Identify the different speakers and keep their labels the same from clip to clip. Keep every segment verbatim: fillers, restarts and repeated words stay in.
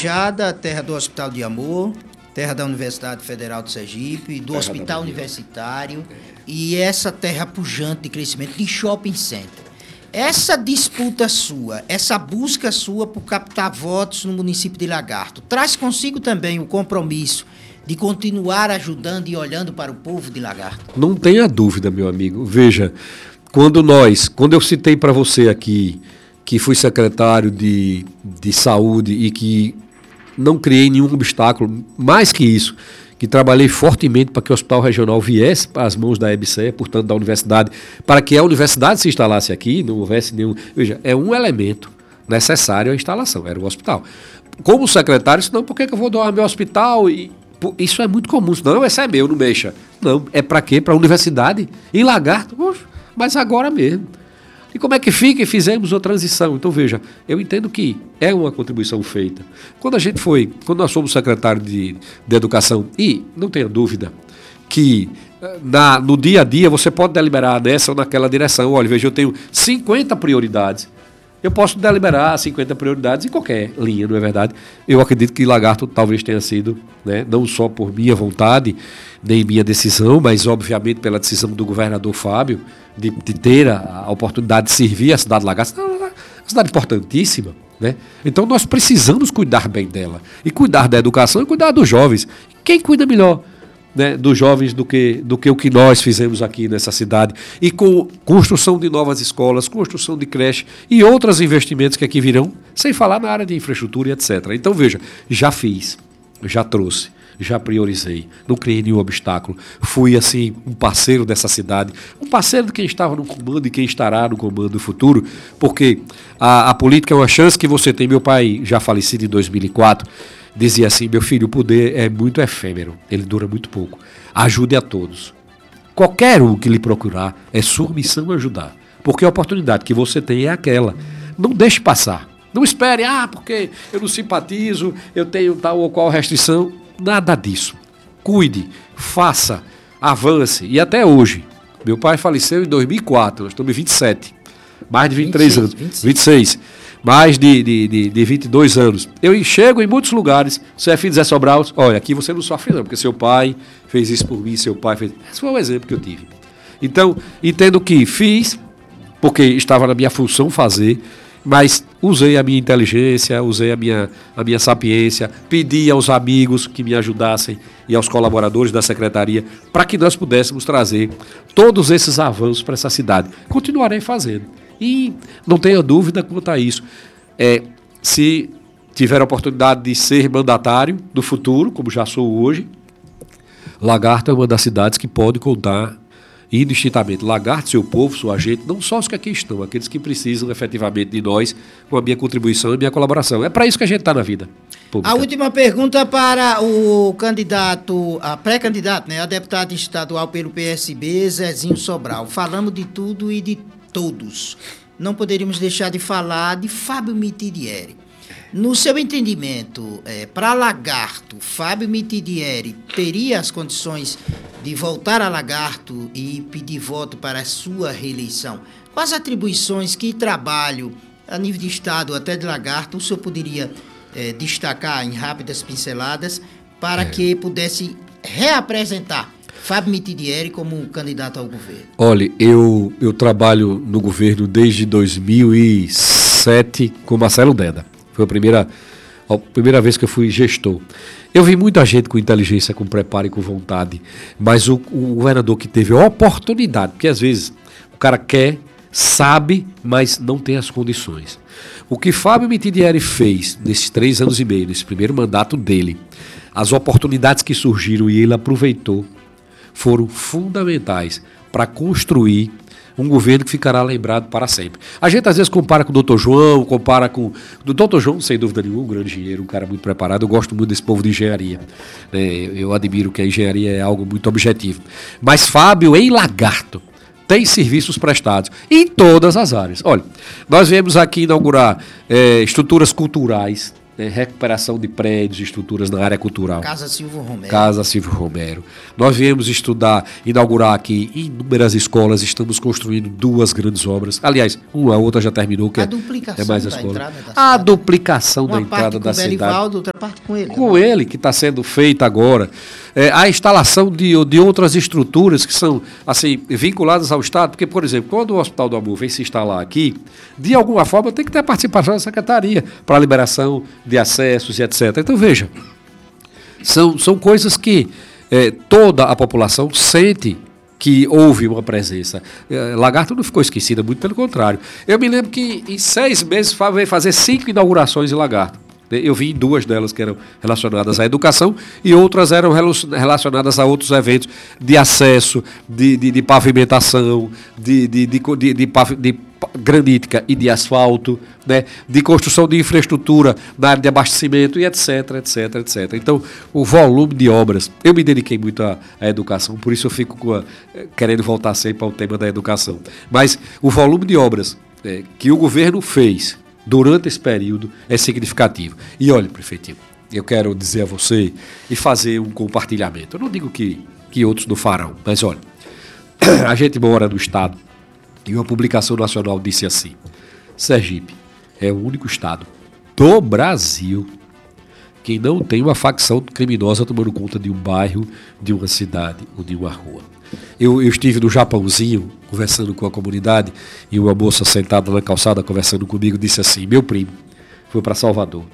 Speaker 1: Alejada, terra do Hospital de Amor, terra da Universidade Federal de Sergipe, do terra Hospital Universitário e essa terra pujante de crescimento de shopping center. Essa disputa sua, essa busca sua por captar votos no município de Lagarto, traz consigo também o compromisso de continuar ajudando e olhando para o povo de Lagarto?
Speaker 2: Não tenha dúvida, meu amigo. Veja, quando nós, quando eu citei para você aqui que fui secretário de, de saúde e que não criei nenhum obstáculo, mais que isso, que trabalhei fortemente para que o Hospital Regional viesse para as mãos da E B S E, portanto da universidade, para que a universidade se instalasse aqui, não houvesse nenhum... Veja, é um elemento necessário à instalação, era o hospital. Como secretário, senão por que que eu vou doar meu hospital? E, pô, isso é muito comum, não, esse é meu, não mexa. Não, é para quê? Para a universidade? Em Lagarto? Poxa, mas agora mesmo. E como é que fica? E fizemos a transição. Então, veja, eu entendo que é uma contribuição feita. Quando a gente foi, quando nós fomos secretário de, de Educação, e não tenha dúvida que na, no dia a dia você pode deliberar nessa ou naquela direção. Olha, veja, eu tenho cinquenta prioridades. Eu posso deliberar cinquenta prioridades em qualquer linha, não é verdade? Eu acredito que Lagarto talvez tenha sido, né, não só por minha vontade, nem minha decisão, mas obviamente pela decisão do governador Fábio, de, de ter a, a oportunidade de servir a cidade de Lagarto. É uma cidade importantíssima, né? Então nós precisamos cuidar bem dela. E cuidar da educação e cuidar dos jovens. Quem cuida melhor, né, dos jovens do que, do que o que nós fizemos aqui nessa cidade, e com construção de novas escolas, construção de creche e outros investimentos que aqui virão, sem falar na área de infraestrutura e etcétera. Então veja, já fiz, já trouxe, já priorizei, não criei nenhum obstáculo, fui assim um parceiro dessa cidade, um parceiro de quem estava no comando e quem estará no comando do futuro, porque a, a política é uma chance que você tem. Meu pai, já falecido em dois mil e quatro, dizia assim: meu filho, o poder é muito efêmero, ele dura muito pouco. Ajude a todos. Qualquer um que lhe procurar, é sua missão ajudar. Porque a oportunidade que você tem é aquela. Não deixe passar. Não espere, ah, porque eu não simpatizo, eu tenho tal ou qual restrição. Nada disso. Cuide, faça, avance. E até hoje. Meu pai faleceu em dois mil e quatro, nós estamos em vinte e sete. Mais de vinte e três anos. vinte e seis. vinte e seis. Mais de, de, de, de vinte e dois anos. Eu chego em muitos lugares, você é filho de Zé Sobral, olha, aqui você não sofre não, porque seu pai fez isso por mim, seu pai fez... Esse foi o exemplo que eu tive. Então, entendo que fiz, porque estava na minha função fazer, mas usei a minha inteligência, usei a minha, a minha sapiência, pedi aos amigos que me ajudassem e aos colaboradores da secretaria para que nós pudéssemos trazer todos esses avanços para essa cidade. Continuarei fazendo. E não tenha dúvida quanto a isso. É, se tiver a oportunidade de ser mandatário do futuro, como já sou hoje, Lagarto é uma das cidades que pode contar indistintamente. Lagarto, seu povo, sua gente, não só os que aqui estão, aqueles que precisam efetivamente de nós, com a minha contribuição e a minha colaboração. É para isso que a gente está na vida pública.
Speaker 1: A última pergunta para o candidato, a pré-candidato, né, a deputado estadual pelo P S B, Zezinho Sobral. Falamos de tudo e de todos. Não poderíamos deixar de falar de Fábio Mitidieri. No seu entendimento, é, para Lagarto, Fábio Mitidieri teria as condições de voltar a Lagarto e pedir voto para a sua reeleição? Quais atribuições, que trabalho a nível de Estado, até de Lagarto, o senhor poderia é, destacar em rápidas pinceladas para é. que pudesse reapresentar Fábio Mitidieri como candidato ao governo?
Speaker 2: Olha, eu, eu trabalho no governo desde dois mil e sete com Marcelo Deda. Foi a primeira, a primeira vez que eu fui gestor. Eu vi muita gente com inteligência, com preparo e com vontade, mas o, o governador que teve a oportunidade, porque às vezes o cara quer, sabe, mas não tem as condições. O que Fábio Mitidieri fez nesses três anos e meio, nesse primeiro mandato dele, as oportunidades que surgiram e ele aproveitou, foram fundamentais para construir um governo que ficará lembrado para sempre. A gente às vezes compara com o doutor João, compara com... O doutor João, sem dúvida nenhuma, um grande engenheiro, um cara muito preparado. Eu gosto muito desse povo de engenharia. Eu admiro que a engenharia é algo muito objetivo. Mas Fábio, em Lagarto, tem serviços prestados em todas as áreas. Olha, nós viemos aqui inaugurar é, estruturas culturais né, recuperação de prédios e estruturas na área cultural.
Speaker 1: Casa Silvio Romero.
Speaker 2: Casa Silvio Romero. Nós viemos estudar, inaugurar aqui inúmeras escolas, estamos construindo duas grandes obras. Aliás, uma, a outra já terminou, que
Speaker 1: a
Speaker 2: é,
Speaker 1: duplicação
Speaker 2: é mais a
Speaker 1: da
Speaker 2: escola.
Speaker 1: entrada da cidade.
Speaker 2: A duplicação
Speaker 1: uma
Speaker 2: da entrada da
Speaker 1: cidade. Uma parte com o
Speaker 2: cidade.
Speaker 1: Belivaldo, outra parte com ele.
Speaker 2: Com ele, que está sendo feita agora. É, a instalação de, de outras estruturas que são assim, vinculadas ao Estado, porque, por exemplo, quando o Hospital do Amor vem se instalar aqui, de alguma forma tem que ter a participação da Secretaria para a liberação de acessos e etcétera. Então, veja, são, são coisas que é, toda a população sente que houve uma presença. É, Lagarto não ficou esquecida, muito pelo contrário. Eu me lembro que em seis meses veio fazer cinco inaugurações em Lagarto. Eu vi duas delas que eram relacionadas à educação e outras eram relacionadas a outros eventos de acesso, de, de, de pavimentação, de, de, de, de, de, de granítica e de asfalto, né, de construção de infraestrutura na área de abastecimento e etc, etc, etcétera. Então, o volume de obras, eu me dediquei muito à, à educação, por isso eu fico com a, querendo voltar sempre ao tema da educação. Mas o volume de obras é, que o governo fez durante esse período é significativo. E olha, prefeitinho, eu quero dizer a você e fazer um compartilhamento. Eu não digo que, que outros não farão, mas olha, a gente mora no estado e uma publicação nacional disse assim: Sergipe é o único estado do Brasil que não tem uma facção criminosa tomando conta de um bairro, de uma cidade ou de uma rua. Eu, eu estive no Japãozinho, conversando com a comunidade, e uma moça sentada na calçada conversando comigo disse assim: meu primo foi para Salvador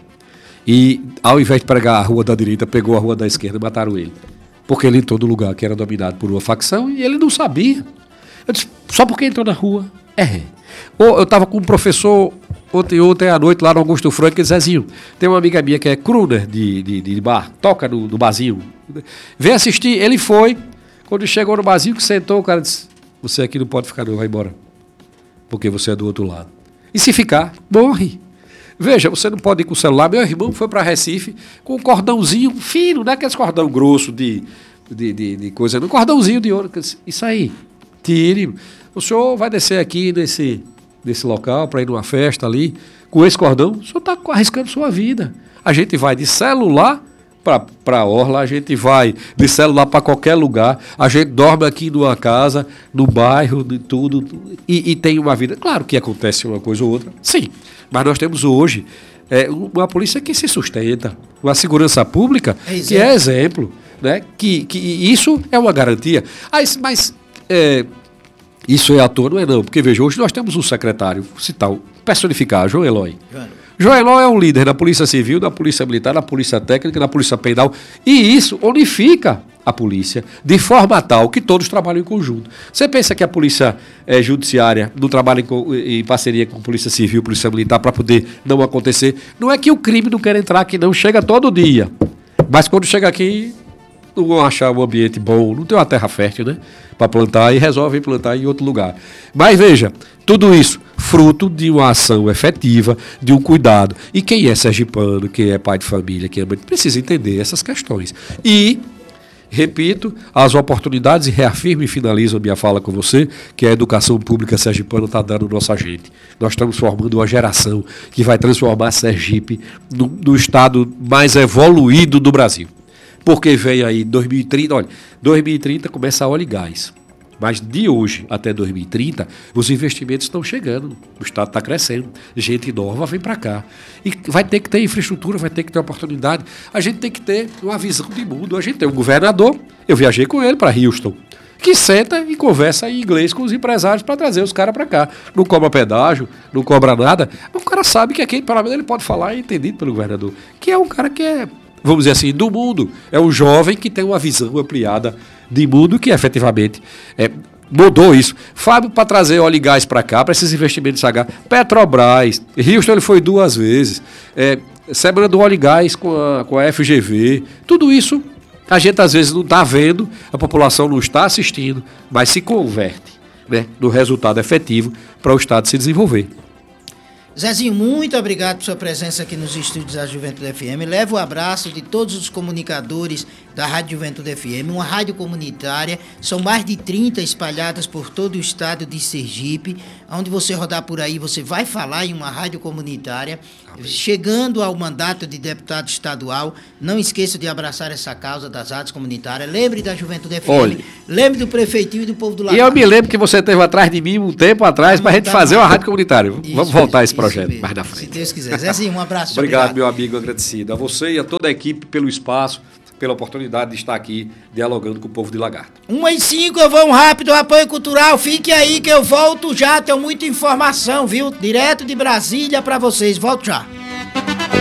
Speaker 2: e, ao invés de pegar a rua da direita, pegou a rua da esquerda e mataram ele. Porque ele entrou no lugar que era dominado por uma facção e ele não sabia. Eu disse: só porque entrou na rua? É. Ou eu estava com um professor ontem, ontem à noite lá no Augusto Franco, e disse: Zezinho, tem uma amiga minha que é crooner de, de, de bar, toca no, no barzinho. Vem assistir. Ele foi. Quando chegou no barzinho, que sentou, o cara disse: você aqui não pode ficar não, vai embora. Porque você é do outro lado. E se ficar, morre. Veja, você não pode ir com o celular. Meu irmão foi para Recife com um cordãozinho fino, não é aquele cordão grosso de, de, de, de coisa, um cordãozinho de ouro. Isso aí, tire. O senhor vai descer aqui nesse, nesse local para ir numa festa ali, com esse cordão, o senhor está arriscando sua vida. A gente vai de celular para a orla, a gente vai de celular para qualquer lugar, a gente dorme aqui numa casa, no bairro, de tudo, e, e tem uma vida. Claro que acontece uma coisa ou outra, sim, mas nós temos hoje é, uma polícia que se sustenta, uma segurança pública é que é exemplo, né? que, que isso é uma garantia. Ah, mas é, isso é à toa, não é não, porque veja, hoje nós temos um secretário, citar, personificar, João Eloy. João Eloy é um líder da Polícia Civil, da Polícia Militar, da Polícia Técnica, da Polícia Penal, e isso unifica a polícia de forma tal que todos trabalham em conjunto. Você pensa que a Polícia é, Judiciária não trabalha em, em parceria com a Polícia Civil, Polícia Militar, para poder não acontecer? Não é que o crime não quer entrar aqui, não, chega todo dia. Mas quando chega aqui, não vão achar um ambiente bom, não tem uma terra fértil, né, para plantar, e resolvem plantar em outro lugar. Mas veja, tudo isso fruto de uma ação efetiva, de um cuidado. E quem é sergipano, quem é pai de família, quem é mãe, precisa entender essas questões. E, repito, as oportunidades, e reafirmo e finalizo a minha fala com você, que a educação pública sergipana está dando nossa gente. Nós estamos formando uma geração que vai transformar Sergipe no, no estado mais evoluído do Brasil. Porque vem aí dois mil e trinta, olha, dois mil e trinta começa a óleo e gás. Mas de hoje até dois mil e trinta, os investimentos estão chegando, o estado está crescendo, gente nova vem para cá. E vai ter que ter infraestrutura, vai ter que ter oportunidade, a gente tem que ter uma visão de mundo. A gente tem um governador, eu viajei com ele para Houston, que senta e conversa em inglês com os empresários para trazer os caras para cá. Não cobra pedágio, não cobra nada, mas o cara sabe que aqui, pelo menos, ele pode falar e é entendido pelo governador, que é um cara que é, vamos dizer assim, do mundo. É um jovem que tem uma visão ampliada de mundo que efetivamente é, mudou isso. Fábio, para trazer óleo e gás para cá, para esses investimentos H, Petrobras, Houston ele foi duas vezes, é, Semana do Óleo e Gás com a, com a F G V, tudo isso a gente às vezes não está vendo, a população não está assistindo, mas se converte, né, no resultado efetivo para o Estado se desenvolver.
Speaker 1: Zezinho, muito obrigado por sua presença aqui nos estúdios da Juventude F M. Leva o abraço de todos os comunicadores da Rádio Juventude F M, uma rádio comunitária. São mais de trinta espalhadas por todo o estado de Sergipe. onde você rodar por aí, você vai falar em uma rádio comunitária. Amém. Chegando ao mandato de deputado estadual, não esqueça de abraçar essa causa das rádios comunitárias. Lembre da Juventude F M, olha, lembre do prefeitinho e do povo do Lagarto.
Speaker 2: E eu me lembro que você esteve atrás de mim um tempo atrás para a gente fazer uma rádio comunitária. Isso, Vamos voltar a esse projeto mesmo, mais na frente.
Speaker 1: Se Deus quiser. Zezinho, um abraço.
Speaker 2: Obrigado, obrigado, meu amigo, agradecido. A você e a toda a equipe pelo espaço, pela oportunidade de estar aqui dialogando com o povo de Lagarto.
Speaker 1: Uma e cinco, eu vou um rápido apoio cultural. Fique aí que eu volto já, tenho muita informação, viu? Direto de Brasília para vocês. Volto já.